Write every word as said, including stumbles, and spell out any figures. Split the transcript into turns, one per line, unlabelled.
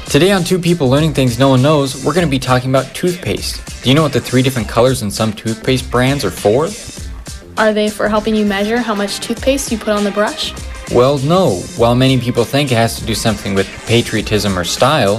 Today on Two People Learning Things No One Knows, we're going to be talking about toothpaste. Do you know what the three different colors in some toothpaste brands are for?
Are they for helping you measure how much toothpaste you put on the brush?
Well, no. While many people think it has to do something with patriotism or style,